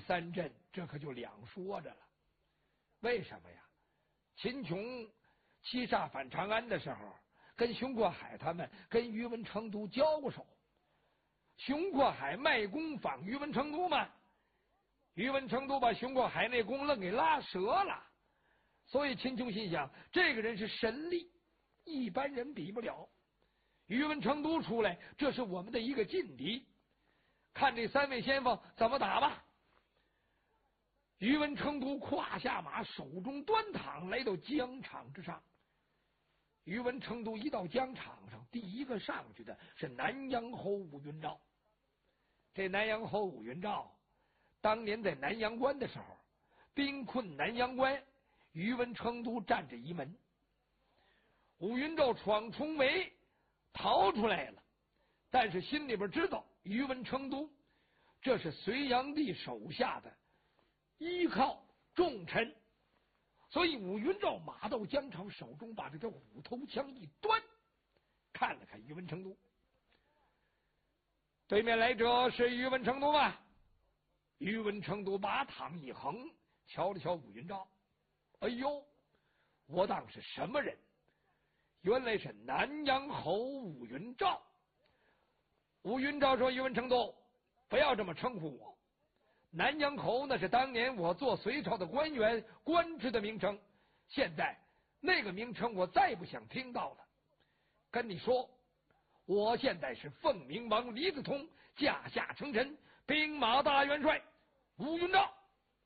三镇这可就两说着了。为什么呀？秦琼七杀反长安的时候，跟熊过海他们跟宇文成都交过手。熊过海卖弓仿宇文成都嘛，宇文成都把熊过海那弓愣给拉折了。所以秦琼心想，这个人是神力，一般人比不了。宇文成都出来，这是我们的一个劲敌，看这三位先锋怎么打吧。宇文成都胯下马，手中端躺，来到疆场之上。宇文成都一到疆场上，第一个上去的是南阳侯武云昭。这南阳侯武云昭当年在南阳关的时候，兵困南阳关，宇文成都站着一门，武云昭闯重围逃出来了，但是心里边知道宇文成都这是隋炀帝手下的依靠重臣，所以武云昭马到疆场，手中把这个虎头枪一端，看了看宇文成都，对面来者是宇文成都吗？宇文成都把躺一横，瞧了瞧武云昭，哎呦，我当是什么人？原来是南阳侯武云昭。武云昭说：“宇文成都，不要这么称呼我。南阳侯那是当年我做隋朝的官员官职的名称，现在那个名称我再不想听到了。跟你说，我现在是凤鸣王李子通驾下称臣，兵马大元帅武云昭。”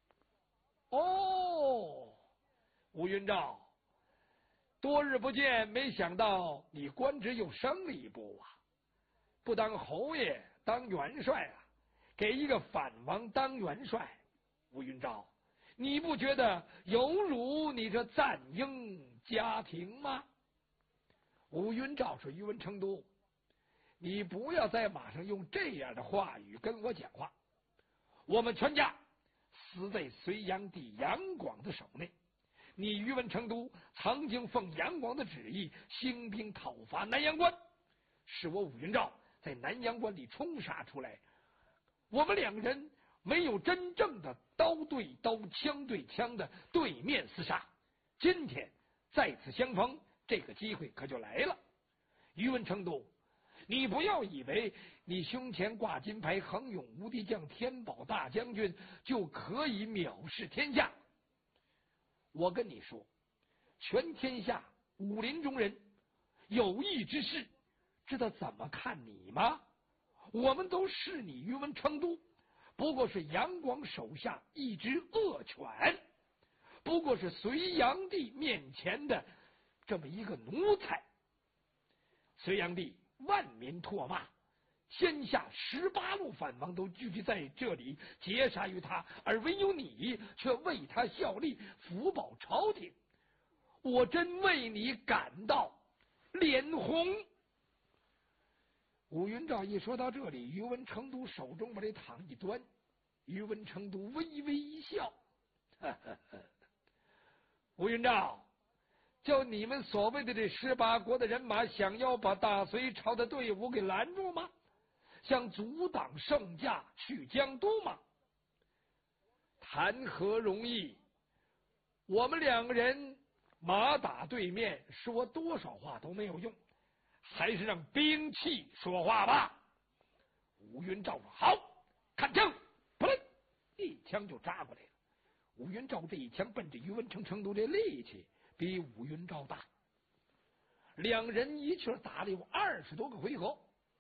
哦，武云昭，多日不见，没想到你官职又升了一步啊！不当侯爷，当元帅啊！给一个反王当元帅，武云昭，你不觉得有辱你这赞英家庭吗？武云昭说：“宇文成都，你不要在马上用这样的话语跟我讲话。我们全家死在隋炀帝杨广的手内。你宇文成都曾经奉杨广的旨意兴兵讨伐南阳关，是我武云昭在南阳关里冲杀出来。我们两个人没有真正的刀对刀、枪对枪的对面厮杀，今天再次相逢，这个机会可就来了。宇文成都，你不要以为你胸前挂金牌，横勇无敌将天宝大将军就可以藐视天下。我跟你说，全天下武林中人有义之士知道怎么看你吗？我们都视你宇文成都不过是杨广手下一只恶犬，不过是隋炀帝面前的这么一个奴才。隋炀帝万民唾骂，天下18路反王都聚集在这里劫杀于他，而唯有你却为他效力，福保朝廷。我真为你感到脸红。武云昭一说到这里，宇文成都手中把这躺一端，宇文成都微微一笑，呵呵呵，武云昭，就你们所谓的这18国的人马，想要把大隋朝的队伍给拦住吗？想阻挡圣驾去江都吗？谈何容易！我们两个人马打对面，说多少话都没有用，还是让兵器说话吧。武云昭说：“好，看枪！”扑棱，一枪就扎过来了。武云昭这一枪奔着宇文成都，这力气比武云昭大。两人一气打了有20多个回合。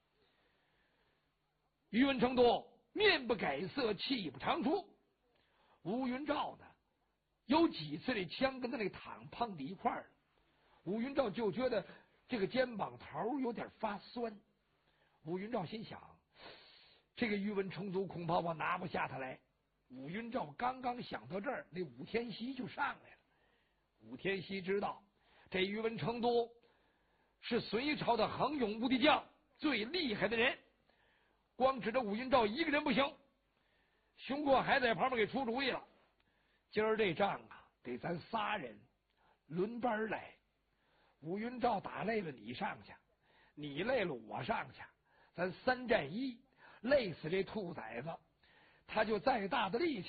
宇文成都面不改色，气不长出。武云昭呢，有几次这枪跟他那个躺碰在一块儿了，武云昭就觉得这个肩膀头有点发酸。武云昭心想，这个宇文成都恐怕我拿不下他来。武云昭刚刚想到这儿，那武天锡就上来了。武天锡知道这宇文成都是隋朝的横勇无敌将，最厉害的人，光指着武云昭一个人不行。熊过海在旁边给出主意了，今儿这仗啊，得咱仨人轮班来。武云昭打累了你上去，你累了我上去，咱3战1，累死这兔崽子，他就再大的力气